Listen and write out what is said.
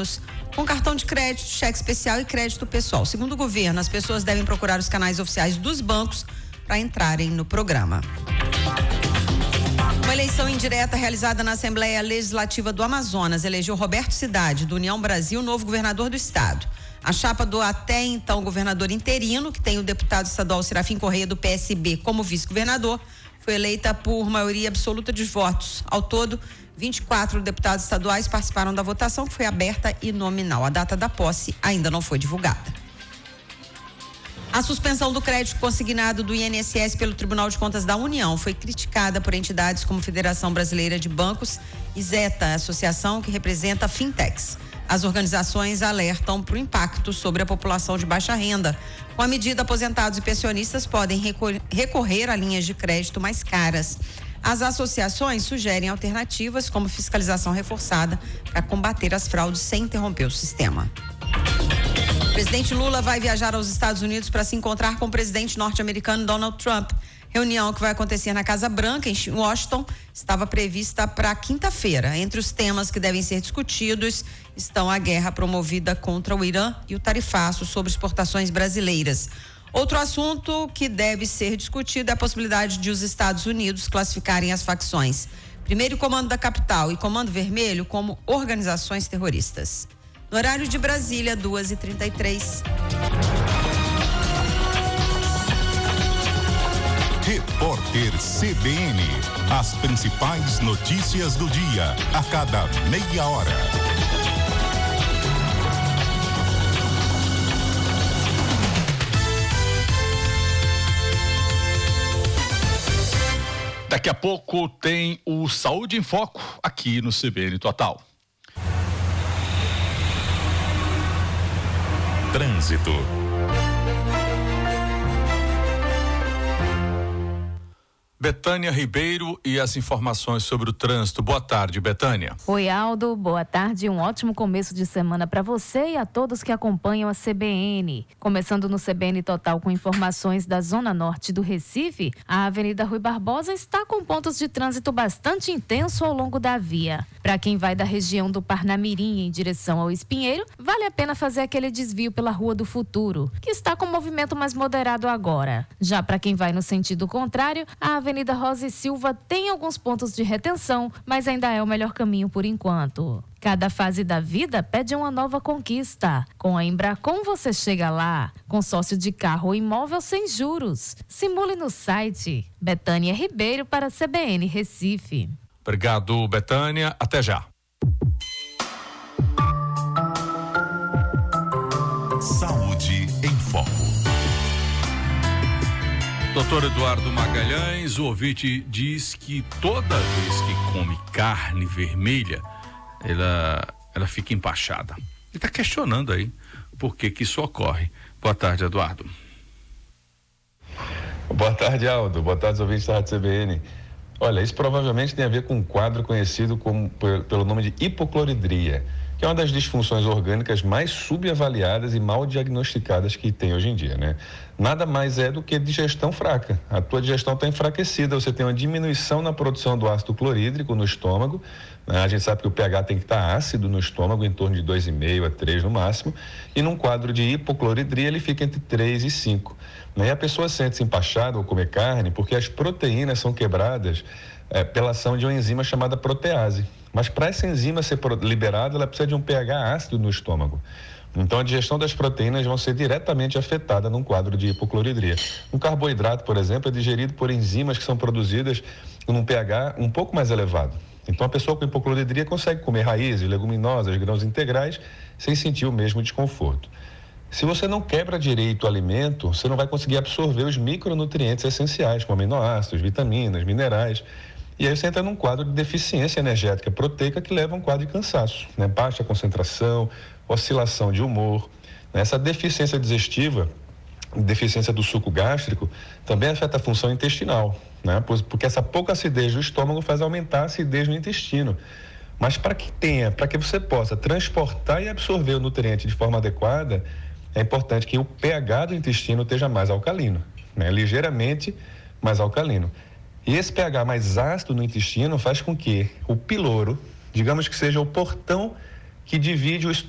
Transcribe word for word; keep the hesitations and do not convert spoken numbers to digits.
anos com cartão de crédito, cheque especial e crédito pessoal. Segundo o governo, as pessoas devem procurar os canais oficiais dos bancos para entrarem no programa. Uma eleição indireta realizada na Assembleia Legislativa do Amazonas elegeu Roberto Cidade, do União Brasil, novo governador do estado. A chapa do até então governador interino, que tem o deputado estadual Serafim Correia, do P S B, como vice-governador, foi eleita por maioria absoluta de votos. Ao todo, vinte e quatro deputados estaduais participaram da votação, que foi aberta e nominal. A data da posse ainda não foi divulgada. A suspensão do crédito consignado do I N S S pelo Tribunal de Contas da União foi criticada por entidades como Federação Brasileira de Bancos e Zeta, a associação que representa fintechs. As organizações alertam para o impacto sobre a população de baixa renda. Com a medida, aposentados e pensionistas podem recorrer a linhas de crédito mais caras. As associações sugerem alternativas como fiscalização reforçada para combater as fraudes sem interromper o sistema. O presidente Lula vai viajar aos Estados Unidos para se encontrar com o presidente norte-americano Donald Trump. Reunião que vai acontecer na Casa Branca, em Washington, estava prevista para quinta-feira. Entre os temas que devem ser discutidos estão a guerra promovida contra o Irã e o tarifaço sobre exportações brasileiras. Outro assunto que deve ser discutido é a possibilidade de os Estados Unidos classificarem as facções Primeiro Comando da Capital e Comando Vermelho como organizações terroristas. No horário de Brasília, duas e trinta e três. Repórter C B N. As principais notícias do dia, a cada meia hora. Daqui a pouco tem o Saúde em Foco aqui no C B N Total. Trânsito. Betânia Ribeiro e as informações sobre o trânsito. Boa tarde, Betânia. Oi, Aldo. Boa tarde. Um ótimo começo de semana para você e a todos que acompanham a C B N. Começando no C B N Total com informações da Zona Norte do Recife, a Avenida Rui Barbosa está com pontos de trânsito bastante intenso ao longo da via. Para quem vai da região do Parnamirim em direção ao Espinheiro, vale a pena fazer aquele desvio pela Rua do Futuro, que está com movimento mais moderado agora. Já para quem vai no sentido contrário, a Avenida Avenida Rosa e Silva tem alguns pontos de retenção, mas ainda é o melhor caminho por enquanto. Cada fase da vida pede uma nova conquista. Com a Embracon você chega lá. Consórcio de carro ou imóvel sem juros. Simule no site. Betânia Ribeiro para C B N Recife. Obrigado, Betânia. Até já. Saúde em Foco. Doutor Eduardo Magalhães, o ouvinte diz que toda vez que come carne vermelha, ela, ela fica empachada. Ele está questionando aí por que que isso ocorre. Boa tarde, Eduardo. Boa tarde, Aldo. Boa tarde, ouvintes da Rádio C B N. Olha, isso provavelmente tem a ver com um quadro conhecido como, pelo nome de hipocloridria, que é uma das disfunções orgânicas mais subavaliadas e mal diagnosticadas que tem hoje em dia, né? Nada mais é do que digestão fraca. A tua digestão está enfraquecida, você tem uma diminuição na produção do ácido clorídrico no estômago, né? A gente sabe que o pH tem que estar ácido no estômago, em torno de dois vírgula cinco a três no máximo, e num quadro de hipocloridria ele fica entre três e cinco. Né? E a pessoa sente-se empachada ao comer carne porque as proteínas são quebradas é, pela ação de uma enzima chamada protease. Mas para essa enzima ser liberada, ela precisa de um pH ácido no estômago. Então a digestão das proteínas vão ser diretamente afetada num quadro de hipocloridria. Um carboidrato, por exemplo, é digerido por enzimas que são produzidas num pH um pouco mais elevado. Então a pessoa com hipocloridria consegue comer raízes, leguminosas, grãos integrais sem sentir o mesmo desconforto. Se você não quebra direito o alimento, você não vai conseguir absorver os micronutrientes essenciais, como aminoácidos, vitaminas, minerais. E aí você entra num quadro de deficiência energética proteica que leva a um quadro de cansaço, né? Baixa concentração, oscilação de humor. Essa deficiência digestiva, deficiência do suco gástrico, também afeta a função intestinal, né? Porque essa pouca acidez do estômago faz aumentar a acidez no intestino. Mas para que tenha, para que você possa transportar e absorver o nutriente de forma adequada, é importante que o pH do intestino esteja mais alcalino, né? Ligeiramente mais alcalino. E esse pH mais ácido no intestino faz com que o piloro, digamos que seja o portão que divide